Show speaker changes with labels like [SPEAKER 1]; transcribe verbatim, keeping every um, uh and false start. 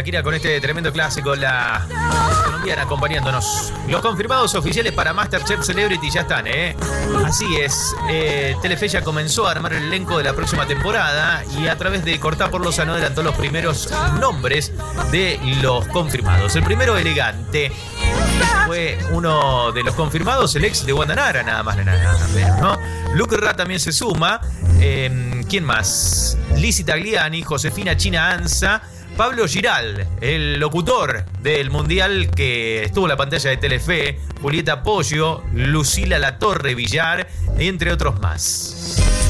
[SPEAKER 1] Shakira con este tremendo clásico, la colombiana acompañándonos. Los confirmados oficiales para MasterChef Celebrity ya están, ¿eh? Así es, eh, Telefe ya comenzó a armar el elenco de la próxima temporada y a través de Cortá por Lozano adelantó los primeros nombres de los confirmados. El primero, Elegante, fue uno de los confirmados, el ex de Guandanara, nada más, nada menos, ¿no? Luke Ra también se suma. Eh, ¿Quién más? Lizzy Tagliani, Josefina China Anza, Pablo Giral, el locutor del Mundial que estuvo en la pantalla de Telefe, Julieta Poggio, Lucila Latorre Villar, entre otros más.